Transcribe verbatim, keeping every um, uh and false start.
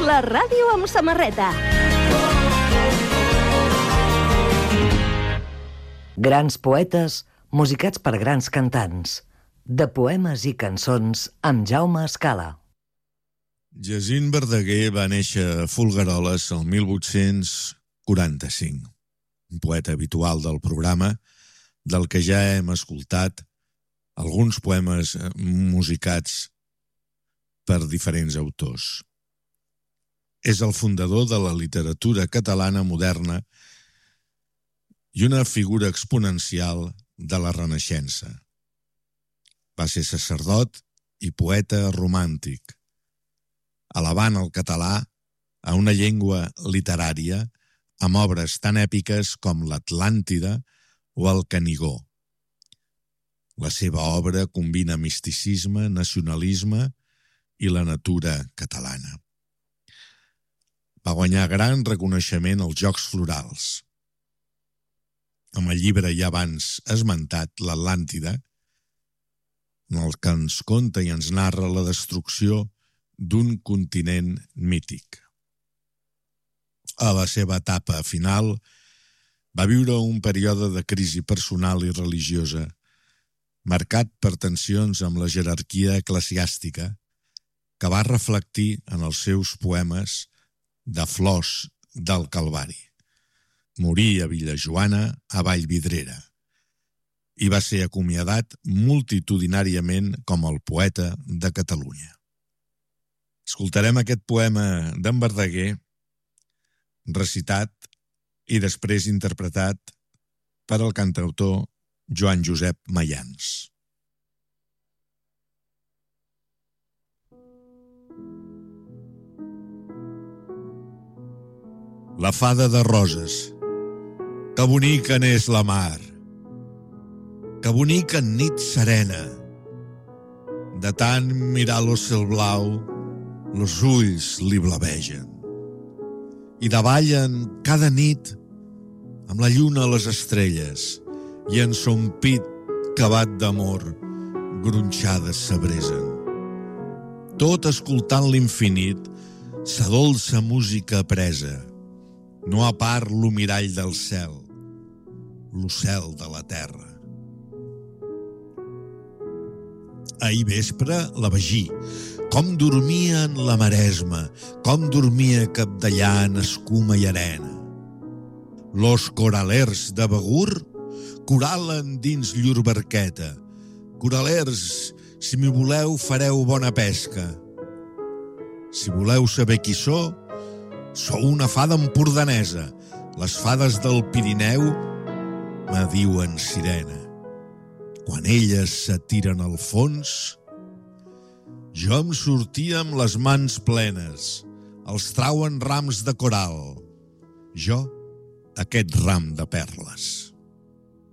La ràdio amb samarreta. Grans poetes musicats per grans cantants. De poemes i cançons amb Jaume Escala. Jacint Verdaguer va néixer a Folgueroles el mil vuit-cents quaranta-cinc. Un poeta habitual del programa, del que ja hem escoltat alguns poemes musicats per diferents autors. És el fundador de la literatura catalana moderna i una figura exponencial de la Renaixença. Va ser sacerdot i poeta romàntic, elevant el català a una llengua literària amb obres tan èpiques com l'Atlàntida o el Canigó. La seva obra combina misticisme, nacionalisme i la natura catalana. Va guanyar gran reconeixement als Jocs Florals. Amb el llibre ja abans esmentat, l'Atlàntida, en el que ens conta i ens narra la destrucció d'un continent mític. A la seva etapa final, va viure un període de crisi personal i religiosa, marcat per tensions amb la jerarquia eclesiàstica, que va reflectir en els seus poemes de Flors del Calvari. Morí a Vilajoana, a Vallvidrera, i va ser acomiadat multitudinàriament com el poeta de Catalunya. Escoltarem aquest poema d'en Verdaguer, recitat i després interpretat per el cantautor Joan Josep Mayans. La fada de roses, que bonica n'és la mar, que bonica en nit serena. De tant mirar l'ocel blau, los ulls li blavegen. I davallen cada nit amb la lluna a les estrelles i en son pit cavat d'amor gronxades s'abresen. Tot escoltant l'infinit, sa dolça música apresa, no a part lo mirall del cel, lo cel de la terra. Ahir vespre la vegí, com dormia en la Maresma, com dormia capdellà en escuma i arena. Los coralers de Begur coralen dins llur barqueta. Coralers, si m'hi voleu, fareu bona pesca. Si voleu saber qui sou, sou una fada empordanesa. Les fades del Pirineu me diuen sirena. Quan elles s'atiren al fons, jo em sortia amb les mans plenes. Els trauen rams de coral. Jo, aquest ram de perles.